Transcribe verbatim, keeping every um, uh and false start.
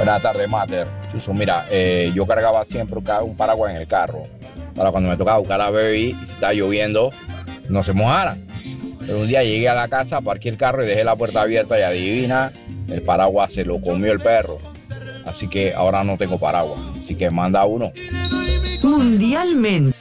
Buenas tardes, Mater. Chuso, mira, eh, yo cargaba siempre un, ca- un paraguas en el carro para cuando me tocaba buscar a Baby y si estaba lloviendo no se mojaran. Pero un día llegué a la casa, parqué el carro y dejé la puerta abierta y adivina, el paraguas se lo comió el perro. Así que ahora no tengo paraguas. Así que manda uno. Mundialmente